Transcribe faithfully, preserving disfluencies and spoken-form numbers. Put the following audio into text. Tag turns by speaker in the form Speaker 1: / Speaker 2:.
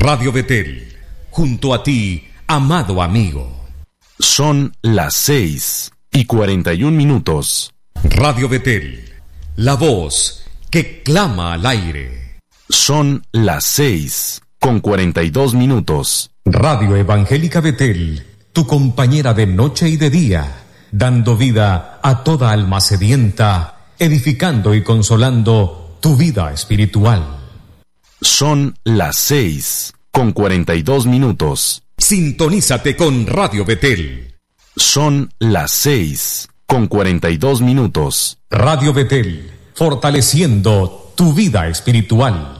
Speaker 1: Radio Betel, junto a ti, amado amigo.
Speaker 2: Son las seis y cuarenta y un minutos.
Speaker 1: Radio Betel, la voz que clama al aire.
Speaker 2: Son las seis con cuarenta y dos minutos.
Speaker 1: Radio Evangélica Betel, tu compañera de noche y de día, dando vida a toda alma sedienta, edificando y consolando tu vida espiritual.
Speaker 2: Son las seis con cuarenta y dos minutos.
Speaker 1: Sintonízate con Radio Betel.
Speaker 2: Son las seis con cuarenta y dos minutos.
Speaker 1: Radio Betel, fortaleciendo tu vida espiritual.